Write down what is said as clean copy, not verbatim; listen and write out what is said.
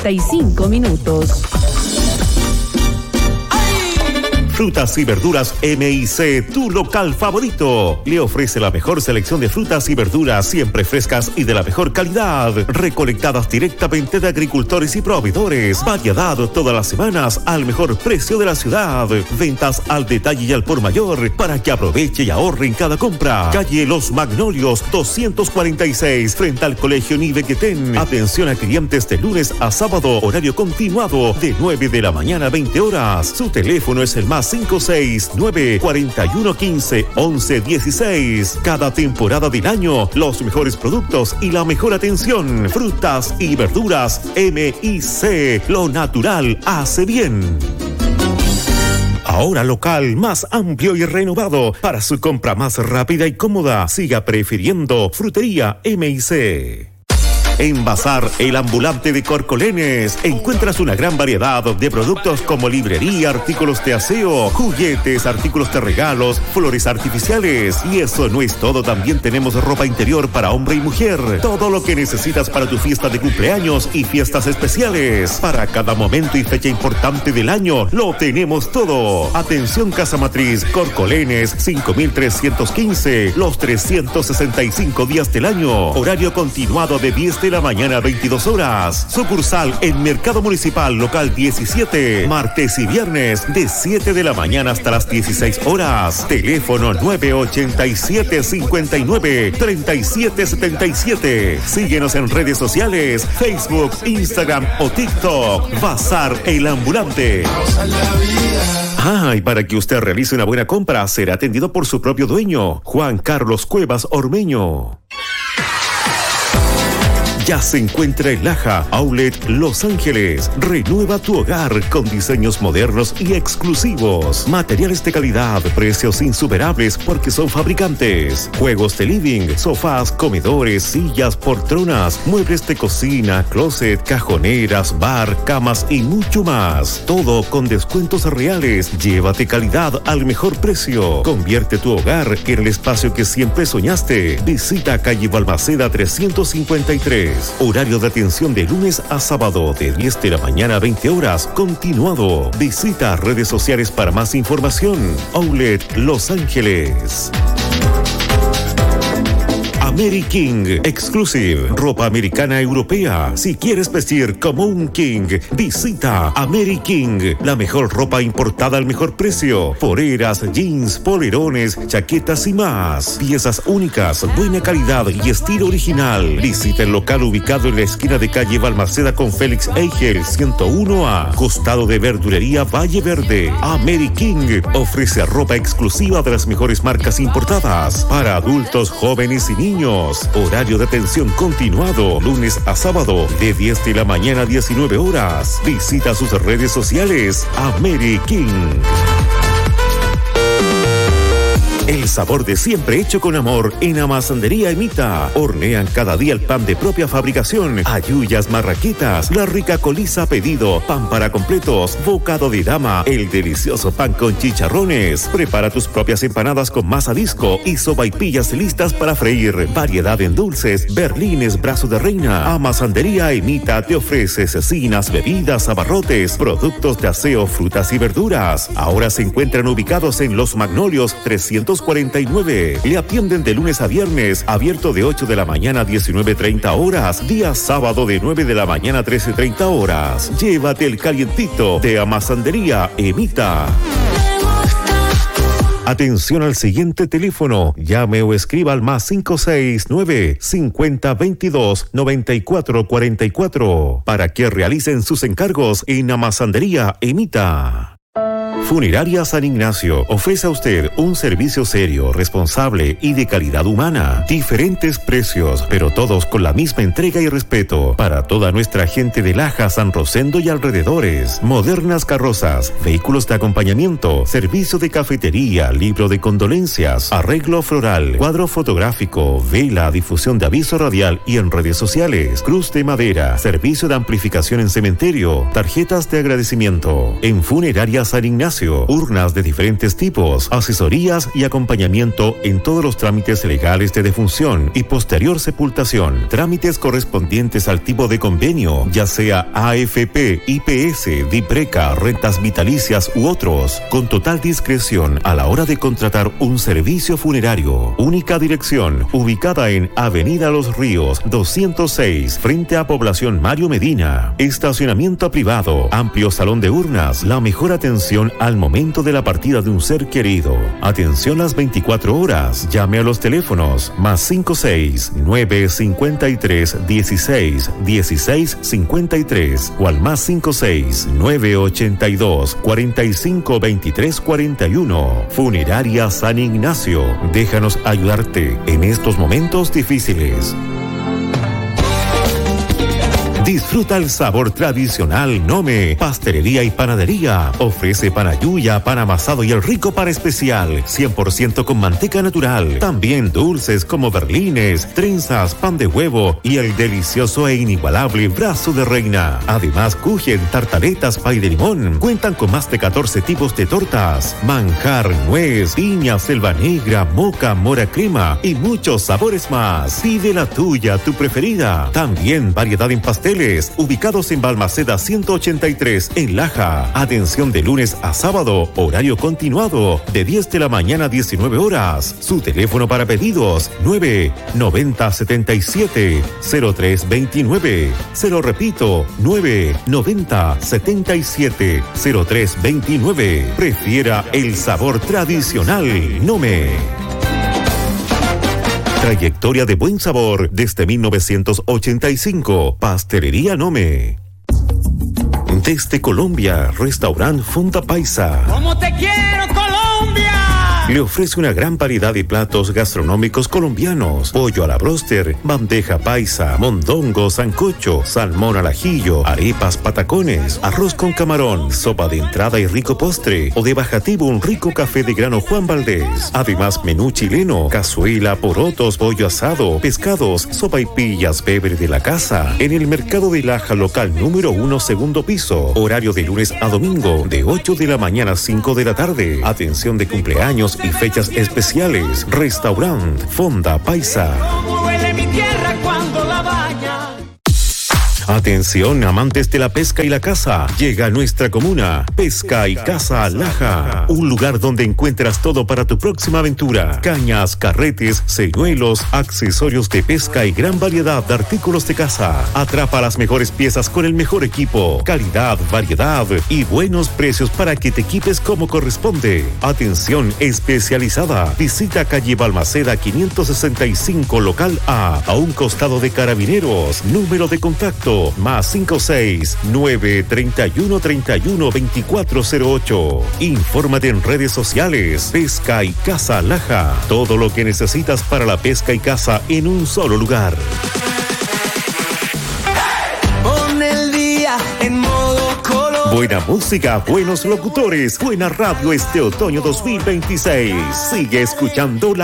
45 minutos. Frutas y verduras M&C, tu local favorito. Le ofrece la mejor selección de frutas y verduras, siempre frescas y de la mejor calidad, recolectadas directamente de agricultores y proveedores. Variedad todas las semanas al mejor precio de la ciudad. Ventas al detalle y al por mayor para que aproveche y ahorre en cada compra. Calle Los Magnolios 246, frente al Colegio Nivequetén. Atención a clientes de lunes a sábado, horario continuado de 9 de la mañana a 20 horas. Su teléfono es el más 569-4115-1116. Cada temporada del año, los mejores productos y la mejor atención. Frutas y verduras M&C. Lo natural hace bien. Ahora local más amplio y renovado. Para su compra más rápida y cómoda, siga prefiriendo Frutería M&C. En Bazar El Ambulante de Corcolenes encuentras una gran variedad de productos como librería, artículos de aseo, juguetes, artículos de regalos, flores artificiales. Y eso no es todo, también tenemos ropa interior para hombre y mujer. Todo lo que necesitas para tu fiesta de cumpleaños y fiestas especiales. Para cada momento y fecha importante del año, lo tenemos todo. Atención Casa Matriz, Corcolenes, 5315, los 365 días del año. Horario continuado de 10 de la mañana a 22 horas. Sucursal en Mercado Municipal Local 17. Martes y viernes de 7 de la mañana hasta las 16 horas. Teléfono 987-59-3777. Síguenos en redes sociales, Facebook, Instagram o TikTok. Bazar El Ambulante. Y para que usted realice una buena compra, será atendido por su propio dueño, Juan Carlos Cuevas Ormeño. Ya se encuentra en Laja, Outlet Los Ángeles. Renueva tu hogar con diseños modernos y exclusivos. Materiales de calidad, precios insuperables porque son fabricantes. Juegos de living, sofás, comedores, sillas, poltronas, muebles de cocina, closet, cajoneras, bar, camas y mucho más. Todo con descuentos reales. Llévate calidad al mejor precio. Convierte tu hogar en el espacio que siempre soñaste. Visita calle Balmaceda 353. Horario de atención de lunes a sábado de 10 de la mañana a 20 horas. Continuado. Visita redes sociales para más información. Outlet Los Ángeles. Ameriking Exclusive, ropa americana europea. Si quieres vestir como un king, visita Ameriking, la mejor ropa importada al mejor precio. Poleras, jeans, polerones, chaquetas y más. Piezas únicas, buena calidad y estilo original. Visita el local ubicado en la esquina de calle Balmaceda con Félix Eigel 101A, costado de verdulería Valle Verde. Ameriking ofrece ropa exclusiva de las mejores marcas importadas para adultos, jóvenes y niños. Horario de atención continuado, lunes a sábado, de 10 de la mañana a 19 horas. Visita sus redes sociales, Ameriking. El sabor de siempre hecho con amor en Amasandería Emita. Hornean cada día el pan de propia fabricación, ayuyas, marraquitas, la rica coliza a pedido, pan para completos, bocado de dama, el delicioso pan con chicharrones. Prepara tus propias empanadas con masa disco y sopaipillas listas para freír. Variedad en dulces, berlines, brazo de reina. Amasandería Emita te ofrece cecinas, bebidas, abarrotes, productos de aseo, frutas y verduras. Ahora se encuentran ubicados en Los Magnolios 349. Le atienden de lunes a viernes, abierto de 8 de la mañana a 19:30 horas, día sábado de 9 de la mañana a 13:30 horas. Llévate el calientito de Amasandería Emita. Atención al siguiente teléfono. Llame o escriba al más 569-5022-9444 para que realicen sus encargos en Amasandería Emita. Funeraria San Ignacio ofrece a usted un servicio serio, responsable y de calidad humana. Diferentes precios, pero todos con la misma entrega y respeto para toda nuestra gente de Laja, San Rosendo y alrededores. Modernas carrozas, vehículos de acompañamiento, servicio de cafetería, libro de condolencias, arreglo floral, cuadro fotográfico, vela, difusión de aviso radial y en redes sociales, cruz de madera, servicio de amplificación en cementerio, tarjetas de agradecimiento. En Funeraria San Ignacio Ignacio. Urnas de diferentes tipos, asesorías y acompañamiento en todos los trámites legales de defunción y posterior sepultación. Trámites correspondientes al tipo de convenio, ya sea AFP, IPS, DIPRECA, rentas vitalicias u otros, con total discreción a la hora de contratar un servicio funerario. Única dirección, ubicada en Avenida Los Ríos, 206, frente a Población Mario Medina. Estacionamiento privado, amplio salón de urnas, la mejor atención al momento de la partida de un ser querido. Atención las 24 horas. Llame a los teléfonos +56 953 16 16 53 o al +56 982 45 23 41. Funeraria San Ignacio. Déjanos ayudarte en estos momentos difíciles. Disfruta el sabor tradicional Nome. Pastelería y panadería. Ofrece pan ayuya, pan amasado y el rico pan especial, 100% con manteca natural. También dulces como berlines, trenzas, pan de huevo y el delicioso e inigualable brazo de reina. Además, kuchen, tartaletas, pay de limón. Cuentan con más de 14 tipos de tortas. Manjar, nuez, piña, selva negra, moca, mora crema y muchos sabores más. Pide la tuya, tu preferida. También variedad en pasteles, ubicados en Balmaceda 183 en Laja. Atención de lunes a sábado, horario continuado, de 10 de la mañana a 19 horas. Su teléfono para pedidos, 990-77-0329. Se lo repito, 990-77-0329. Prefiera el sabor tradicional Nome. Trayectoria de buen sabor desde 1985. Pastelería Nome. Desde Colombia, Restaurant Fonda Paisa. ¡Cómo te quiero, Colombia! Le ofrece una gran variedad de platos gastronómicos colombianos: pollo a la bróster, bandeja paisa, mondongo, sancocho, salmón al ajillo, arepas, patacones, arroz con camarón, sopa de entrada y rico postre, o de bajativo un rico café de grano Juan Valdés. Además, menú chileno, cazuela, porotos, pollo asado, pescados, sopa y pillas, beber de la casa. En el Mercado de Laja, local número 1, segundo piso. Horario de lunes a domingo, de 8 de la mañana a 5 de la tarde. Atención de cumpleaños y fechas especiales. Restaurant Fonda Paisa. ¿Cómo huele mi tierra cuando la baña? Atención, amantes de la pesca y la caza. Llega a nuestra comuna Pesca y Caza Laja, un lugar donde encuentras todo para tu próxima aventura: cañas, carretes, señuelos, accesorios de pesca y gran variedad de artículos de caza. Atrapa las mejores piezas con el mejor equipo, calidad, variedad y buenos precios para que te equipes como corresponde. Atención especializada. Visita calle Balmaceda 565, local A un costado de Carabineros. Número de contacto +56 931 31 2408. Infórmate en redes sociales. Pesca y Caza Laja. Todo lo que necesitas para la pesca y caza en un solo lugar. Pon el día en modo color. Buena música, buenos locutores, buena radio este otoño 2026. Sigue escuchando la